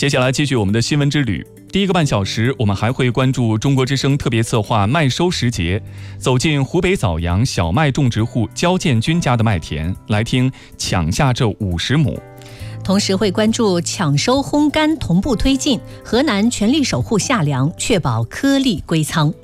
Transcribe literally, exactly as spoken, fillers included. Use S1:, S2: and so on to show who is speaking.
S1: 接下来继续我们的新闻之旅。第一个半小时，我们还会关注中国之声特别策划麦收时节，走进湖北枣阳小麦种植户焦建军家的麦田，来听抢下这五十亩。
S2: 同时会关注抢收烘干同步推进，河南全力守护夏粮，确保颗粒归仓。